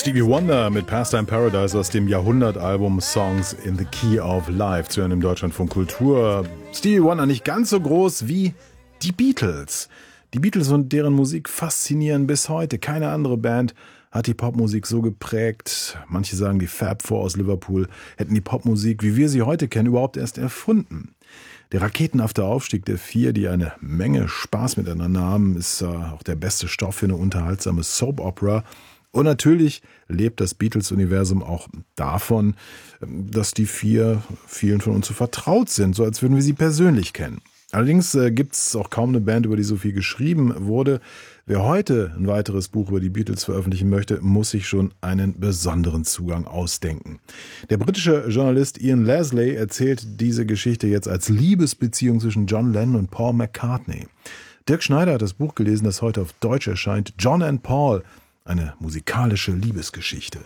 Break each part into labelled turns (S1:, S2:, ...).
S1: Stevie Wonder mit Pastime Paradise aus dem Jahrhundertalbum Songs in the Key of Life zu hören im Deutschlandfunk Kultur. Stevie Wonder nicht ganz so groß wie die Beatles. Die Beatles und deren Musik faszinieren bis heute. Keine andere Band hat die Popmusik so geprägt. Manche sagen, die Fab Four aus Liverpool hätten die Popmusik, wie wir sie heute kennen, überhaupt erst erfunden. Der raketenhafte Aufstieg der Vier, die eine Menge Spaß miteinander haben, ist auch der beste Stoff für eine unterhaltsame Soap-Opera. Und natürlich lebt das Beatles-Universum auch davon, dass die Vier vielen von uns so vertraut sind, so als würden wir sie persönlich kennen. Allerdings gibt es auch kaum eine Band, über die so viel geschrieben wurde. Wer heute ein weiteres Buch über die Beatles veröffentlichen möchte, muss sich schon einen besonderen Zugang ausdenken. Der britische Journalist Ian Leslie erzählt diese Geschichte jetzt als Liebesbeziehung zwischen John Lennon und Paul McCartney. Dirk Schneider hat das Buch gelesen, das heute auf Deutsch erscheint. John and Paul. Eine musikalische Liebesgeschichte.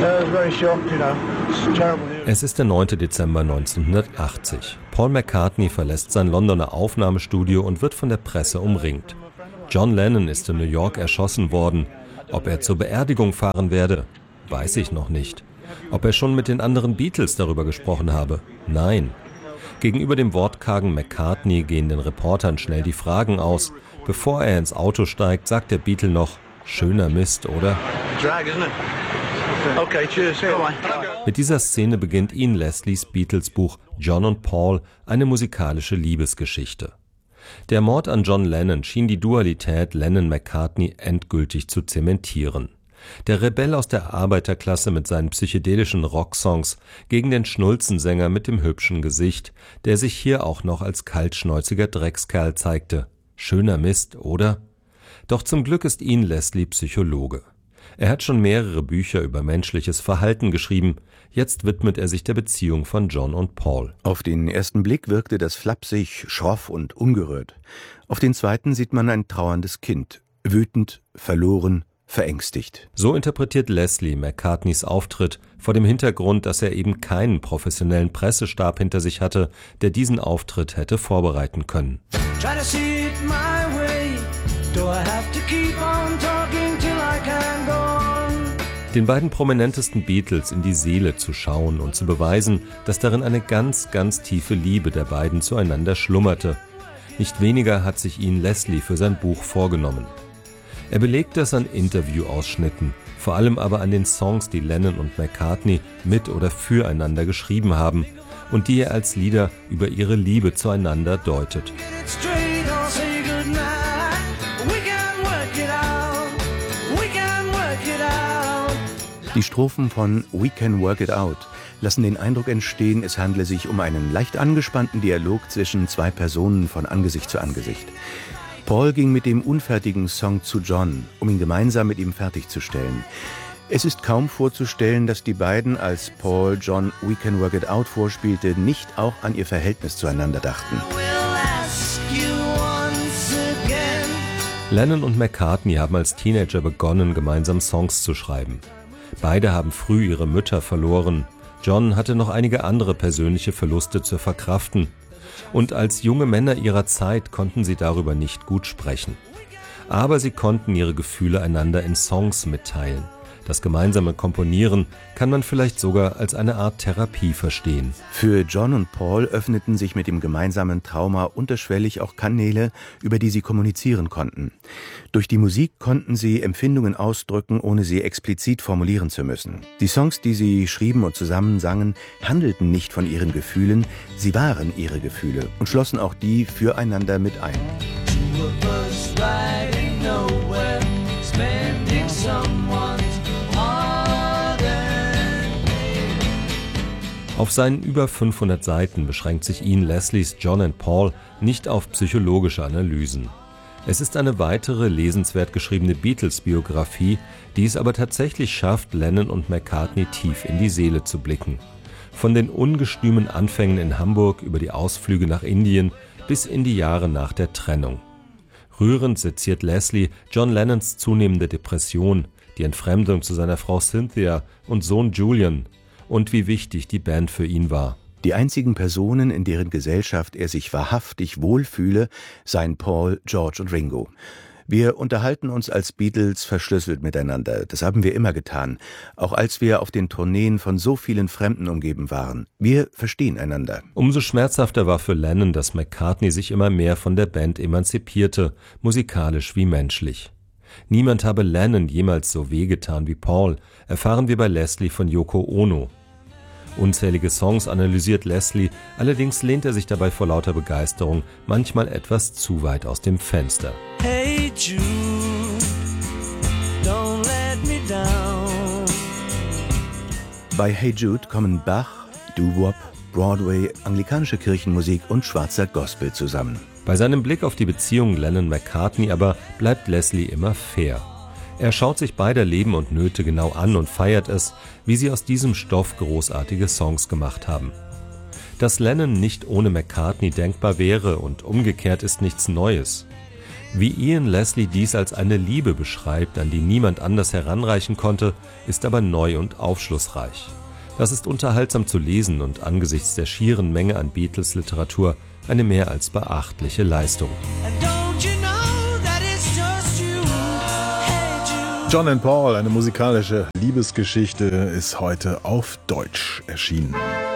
S2: Es ist der 9. Dezember 1980. Paul McCartney verlässt sein Londoner Aufnahmestudio und wird von der Presse umringt. John Lennon ist in New York erschossen worden. Ob er zur Beerdigung fahren werde, weiß ich noch nicht. Ob er schon mit den anderen Beatles darüber gesprochen habe? Nein. Gegenüber dem wortkargen McCartney gehen den Reportern schnell die Fragen aus. Bevor er ins Auto steigt, sagt der Beatle noch: Schöner Mist, oder?
S3: Okay, cheers.
S2: Mit dieser Szene beginnt Ian Leslies Beatles-Buch John und Paul, eine musikalische Liebesgeschichte. Der Mord an John Lennon schien die Dualität Lennon-McCartney endgültig zu zementieren. Der Rebell aus der Arbeiterklasse mit seinen psychedelischen Rocksongs gegen den Schnulzensänger mit dem hübschen Gesicht, der sich hier auch noch als kaltschnäuziger Dreckskerl zeigte. Schöner Mist, oder? Doch zum Glück ist Ian Leslie Psychologe. Er hat schon mehrere Bücher über menschliches Verhalten geschrieben. Jetzt widmet er sich der Beziehung von John und Paul.
S4: Auf den ersten Blick wirkte das flapsig, schroff und ungerührt. Auf den zweiten sieht man ein trauerndes Kind. Wütend, verloren, verängstigt.
S2: So interpretiert Leslie McCartneys Auftritt vor dem Hintergrund, dass er eben keinen professionellen Pressestab hinter sich hatte, der diesen Auftritt hätte vorbereiten können. Den beiden prominentesten Beatles in die Seele zu schauen und zu beweisen, dass darin eine ganz, ganz tiefe Liebe der beiden zueinander schlummerte. Nicht weniger hat sich Ian Leslie für sein Buch vorgenommen. Er belegt das an Interviewausschnitten, vor allem aber an den Songs, die Lennon und McCartney mit oder füreinander geschrieben haben und die er als Lieder über ihre Liebe zueinander deutet.
S4: Die Strophen von We Can Work It Out lassen den Eindruck entstehen, es handle sich um einen leicht angespannten Dialog zwischen zwei Personen von Angesicht zu Angesicht. Paul ging mit dem unfertigen Song zu John, um ihn gemeinsam mit ihm fertigzustellen. Es ist kaum vorzustellen, dass die beiden, als Paul John We Can Work It Out vorspielte, nicht auch an ihr Verhältnis zueinander dachten.
S2: Lennon und McCartney haben als Teenager begonnen, gemeinsam Songs zu schreiben. Beide haben früh ihre Mütter verloren. John hatte noch einige andere persönliche Verluste zu verkraften. Und als junge Männer ihrer Zeit konnten sie darüber nicht gut sprechen. Aber sie konnten ihre Gefühle einander in Songs mitteilen. Das gemeinsame Komponieren kann man vielleicht sogar als eine Art Therapie verstehen.
S4: Für John und Paul öffneten sich mit dem gemeinsamen Trauma unterschwellig auch Kanäle, über die sie kommunizieren konnten. Durch die Musik konnten sie Empfindungen ausdrücken, ohne sie explizit formulieren zu müssen. Die Songs, die sie schrieben und zusammen sangen, handelten nicht von ihren Gefühlen, sie waren ihre Gefühle und schlossen auch die füreinander mit ein.
S2: Auf seinen über 500 Seiten beschränkt sich Ian Leslies John and Paul nicht auf psychologische Analysen. Es ist eine weitere lesenswert geschriebene Beatles-Biografie, die es aber tatsächlich schafft, Lennon und McCartney tief in die Seele zu blicken. Von den ungestümen Anfängen in Hamburg über die Ausflüge nach Indien bis in die Jahre nach der Trennung. Rührend seziert Leslie John Lennons zunehmende Depression, die Entfremdung zu seiner Frau Cynthia und Sohn Julian und wie wichtig die Band für ihn war.
S4: Die einzigen Personen, in deren Gesellschaft er sich wahrhaftig wohlfühle, seien Paul, George und Ringo. Wir unterhalten uns als Beatles verschlüsselt miteinander. Das haben wir immer getan, auch als wir auf den Tourneen von so vielen Fremden umgeben waren. Wir verstehen einander.
S2: Umso schmerzhafter war für Lennon, dass McCartney sich immer mehr von der Band emanzipierte, musikalisch wie menschlich. Niemand habe Lennon jemals so wehgetan wie Paul, erfahren wir bei Leslie von Yoko Ono. Unzählige Songs analysiert Leslie, allerdings lehnt er sich dabei vor lauter Begeisterung manchmal etwas zu weit aus dem Fenster.
S3: Hey Jude, don't let me down.
S4: Bei Hey Jude kommen Bach, Doo-Wop, Broadway, anglikanische Kirchenmusik und schwarzer Gospel zusammen.
S2: Bei seinem Blick auf die Beziehung Lennon-McCartney aber bleibt Leslie immer fair. Er schaut sich beider Leben und Nöte genau an und feiert es, wie sie aus diesem Stoff großartige Songs gemacht haben. Dass Lennon nicht ohne McCartney denkbar wäre und umgekehrt ist nichts Neues. Wie Ian Leslie dies als eine Liebe beschreibt, an die niemand anders heranreichen konnte, ist aber neu und aufschlussreich. Das ist unterhaltsam zu lesen und angesichts der schieren Menge an Beatles-Literatur eine mehr als beachtliche Leistung.
S1: John and Paul, eine musikalische Liebesgeschichte, ist heute auf Deutsch erschienen.